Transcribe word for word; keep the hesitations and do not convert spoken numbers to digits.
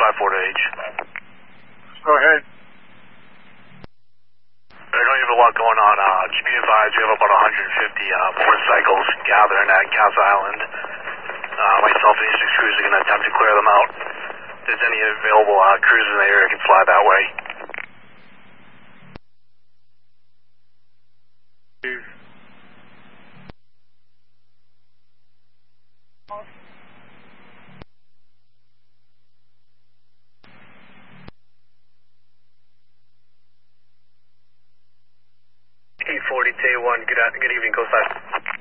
five four to H. Go ahead. I know you have a lot going on. Uh, just be advised, we have about one hundred fifty uh, motorcycles gathering at Cas Island. Uh, myself and these six crews are going to attempt to clear them out. If there's any available uh, crews in the area, can fly that way. eight forty T one, good, good evening, Coast Side.